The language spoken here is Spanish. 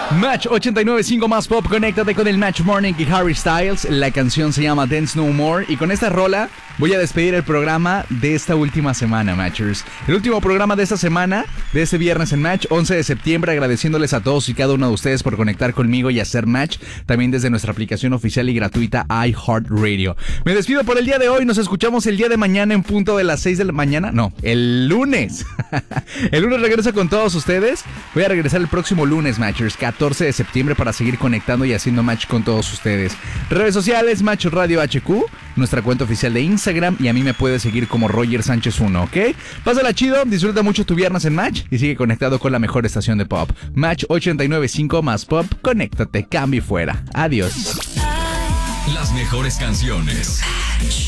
Match 89.5 más pop, conéctate con el Match Morning y Harry Styles. La canción se llama Dance No More. Y con esta rola voy a despedir el programa de esta última semana, Matchers. El último programa de esta semana, de este viernes en Match, 11 de septiembre, agradeciéndoles a todos y cada uno de ustedes por conectar conmigo y hacer Match, también desde nuestra aplicación oficial y gratuita iHeartRadio. Me despido por el día de hoy, nos escuchamos el día de mañana en punto de las 6 de la mañana. No, el lunes. El lunes regreso con todos ustedes. Voy a regresar el próximo lunes, Matchers, 14 de septiembre, para seguir conectando y haciendo Match con todos ustedes. Redes sociales, Match Radio HQ, nuestra cuenta oficial de Instagram, y a mí me puedes seguir como Roger Sánchez 1, ¿ok? Pásala chido, disfruta mucho tu viernes en Match y sigue conectado con la mejor estación de pop. Match 89.5 más pop, conéctate, cambio y fuera. Adiós. Las mejores canciones.